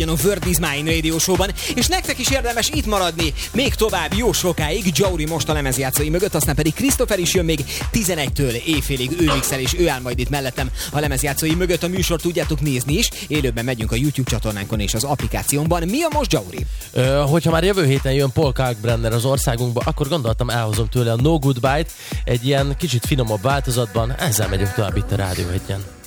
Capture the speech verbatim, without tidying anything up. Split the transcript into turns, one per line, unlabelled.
a World is Mine Radio Show-ban, és nektek is érdemes itt maradni még tovább jó sokáig. Jauri most a lemezjátszói mögött, aztán pedig Christopher is jön még tizenegytől éjfélig, ő mixel, és ő áll majd itt mellettem a lemezjátszói mögött. A műsort tudjátok nézni is, élőben megyünk a YouTube csatornánkon és az applikációnkban. Mi a most, Jauri?
Ö, hogyha már jövő héten jön Paul Kalkbrenner az országunkba, akkor gondoltam, elhozom tőle a No Goodbye-t egy ilyen kicsit finomabb változatban, ezzel megyünk tovább itt a Rádió Egyen.